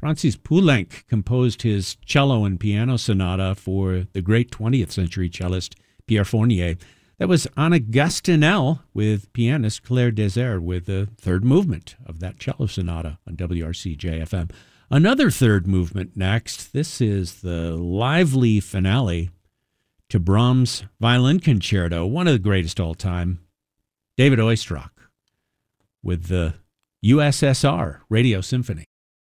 Francis Poulenc composed his cello and piano sonata for the great 20th century cellist Pierre Fournier. That was Anna Gastinel with pianist Claire Desert with the third movement of that cello sonata on WRC-JFM. Another third movement next. This is the lively finale to Brahms' Violin Concerto, one of the greatest all time, David Oistrakh with the USSR Radio Symphony.